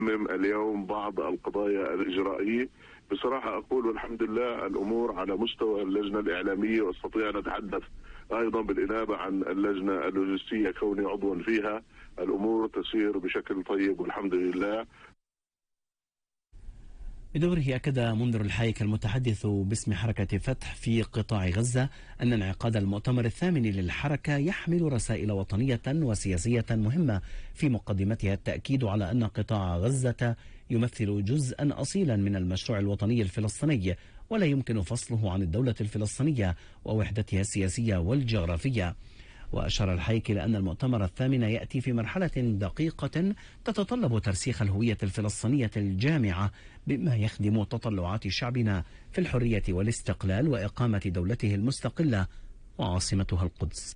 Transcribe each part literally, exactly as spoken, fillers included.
اليوم بعض القضايا الإجرائية. بصراحة أقول والحمد لله الأمور على مستوى اللجنة الإعلامية، واستطيع أن أتحدث أيضا بالإنابة عن اللجنة اللوجستية كوني عضوا فيها. الأمور تسير بشكل طيب والحمد لله. بدوره أكد منذر الحايك المتحدث باسم حركة فتح في قطاع غزة أن انعقاد المؤتمر الثامن للحركة يحمل رسائل وطنية وسياسية مهمة، في مقدمتها التأكيد على أن قطاع غزة يمثل جزءا أصيلا من المشروع الوطني الفلسطيني، ولا يمكن فصله عن الدولة الفلسطينية ووحدتها السياسية والجغرافية. وأشار الحيك إلى أن المؤتمر الثامن يأتي في مرحلة دقيقة تتطلب ترسيخ الهوية الفلسطينية الجامعة بما يخدم تطلعات شعبنا في الحرية والاستقلال وإقامة دولته المستقلة وعاصمتها القدس.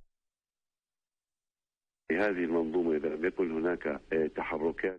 هذه المنظومة إذا لم يكن هناك تحركات.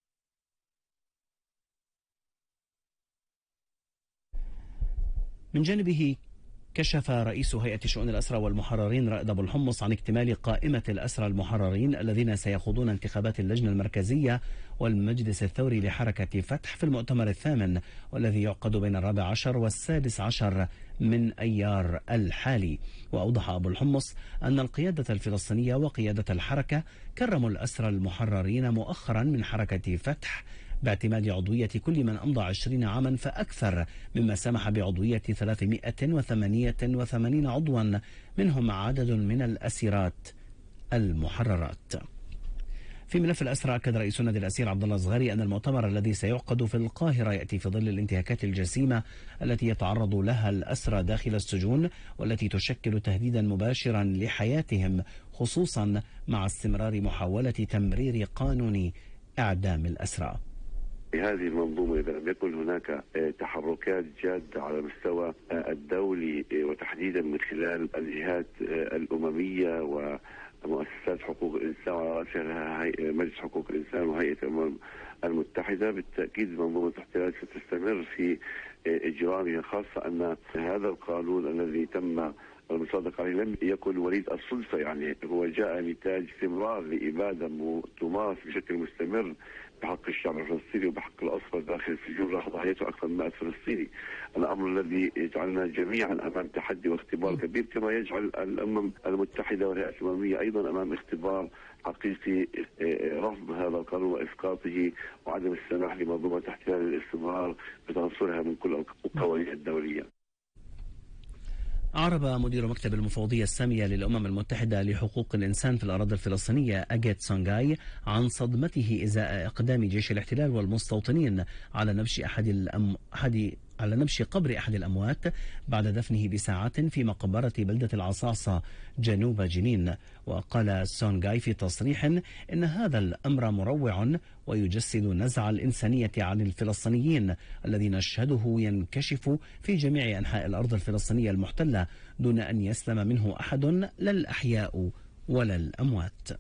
من جانبه كشف رئيس هيئة شؤون الأسرى والمحررين رائد أبو الحمص عن اكتمال قائمة الأسرى المحررين الذين سيخوضون انتخابات اللجنة المركزية والمجلس الثوري لحركة فتح في المؤتمر الثامن، والذي يعقد بين الرابع عشر والسادس عشر من أيار الحالي. وأوضح أبو الحمص أن القيادة الفلسطينية وقيادة الحركة كرموا الأسرى المحررين مؤخرا من حركة فتح باعتماد عضوية كل من أمضى عشرين عاما فأكثر، مما سمح بعضوية ثلاثمائة وثمانية وثمانين عضوا، منهم عدد من الأسيرات المحررات. في ملف الأسرى أكد رئيس نادي الأسير عبد الله الصغاري أن المؤتمر الذي سيعقد في القاهرة يأتي في ظل الانتهاكات الجسيمة التي يتعرض لها الأسرى داخل السجون، والتي تشكل تهديدا مباشرا لحياتهم، خصوصا مع استمرار محاولة تمرير قانون إعدام الأسرى. هذه المنظومة إذا لم يكن هناك تحركات جادة على المستوى الدولي وتحديدا من خلال الجهات الأممية ومؤسسات حقوق الإنسان على رأسها مجلس حقوق الإنسان وهيئة الأمم المتحدة، بالتأكيد منظومة الاحتلال ستستمر في إجرامها، خاصة أن هذا القانون الذي تم المصادقة عليه لم يكن وليد الصدفة، يعني هو جاء نتاج استمرار لإبادة تمارس بشكل مستمر بحق الشعب الفلسطيني وبحق الأسرى داخل السجون راح ضحيته أكثر من مئة فلسطيني. الأمر الذي يجعلنا جميعا أمام تحدي واختبار كبير، كما يجعل الأمم المتحدة والهيئة الأممية أيضا أمام اختبار حقيقي، رفض هذا القانون وإسقاطه وعدم السماح لمنظومة الاحتلال للاستمرار بتنصرها من كل القوانين الدولية. أعرب مدير مكتب المفوضية السامية للأمم المتحدة لحقوق الإنسان في الأراضي الفلسطينية أجيت سونغاي عن صدمته إزاء إقدام جيش الاحتلال والمستوطنين على نبش أحد الأم... أحد على نبش قبر أحد الأموات بعد دفنه بساعات في مقبرة بلدة العصاصة جنوب جنين. وقال سونغاي في تصريح إن هذا الأمر مروع ويجسد نزع الإنسانية عن الفلسطينيين الذي نشهده ينكشف في جميع أنحاء الأرض الفلسطينية المحتلة دون أن يسلم منه أحد، لا الأحياء ولا الأموات.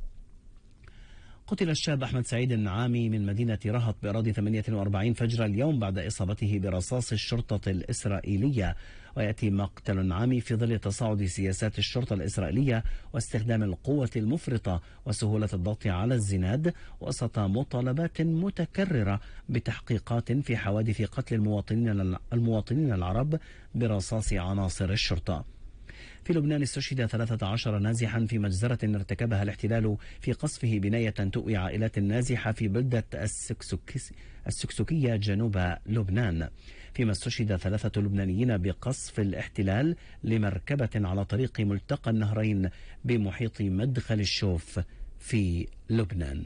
قتل الشاب أحمد سعيد النعامي من مدينة رهط بأراضي ثمانية وأربعين فجر اليوم بعد إصابته برصاص الشرطة الإسرائيلية. ويأتي مقتل النعامي في ظل تصاعد سياسات الشرطة الإسرائيلية واستخدام القوة المفرطة وسهولة الضغط على الزناد، وسط مطالبات متكررة بتحقيقات في حوادث قتل المواطنين المواطنين العرب برصاص عناصر الشرطة. في لبنان استشهد ثلاثة عشر نازحا في مجزرة ارتكبها الاحتلال في قصفه بناية تؤوي عائلات نازحة في بلدة السكسكية جنوب لبنان، فيما استشهد ثلاثة لبنانيين بقصف الاحتلال لمركبة على طريق ملتقى النهرين بمحيط مدخل الشوف في لبنان.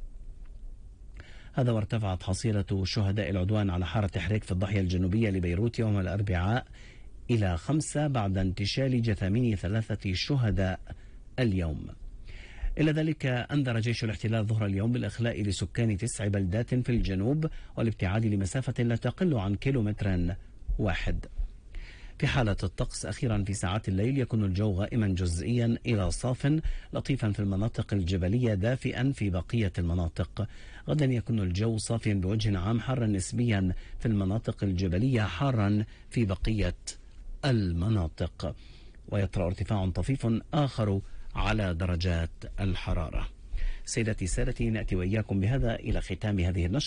هذا وارتفعت حصيلة شهداء العدوان على حارة حريك في الضاحية الجنوبية لبيروت يوم الأربعاء إلى خمسة بعد انتشال جثامين ثلاثة شهداء اليوم. إلى ذلك أنذر جيش الاحتلال ظهر اليوم بالإخلاء لسكان تسع بلدات في الجنوب والابتعاد لمسافة لا تقل عن كيلومتر واحد. في حالة الطقس أخيرا في ساعات الليل يكون الجو غائما جزئيا إلى صاف لطيفا في المناطق الجبلية، دافئا في بقية المناطق. غدا يكون الجو صافيا بوجه عام، حارا نسبيا في المناطق الجبلية، حارا في بقية المناطق، ويطرأ ارتفاع طفيف آخر على درجات الحرارة. سيدتي سادتي، نأتي وإياكم بهذا إلى ختام هذه النشرة.